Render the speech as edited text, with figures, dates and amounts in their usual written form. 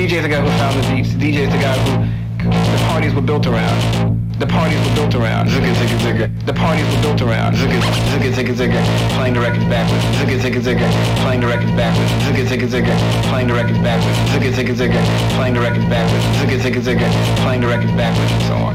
DJ's the guy who found the beats. The DJ's the guy who the parties were built around. The parties were built around. Zigga, zigga, zigga. The parties were built around. Zigga, zigga, zigga, zigga. Playing the records backwards. Zigga, zigga, zigga. Playing the records backwards. Zigga, zigga, zigga. Playing the records backwards. Zigga, zigga, zigga. Playing the records backwards. Zigga, zigga, zigga. Playing the records backwards, and so on.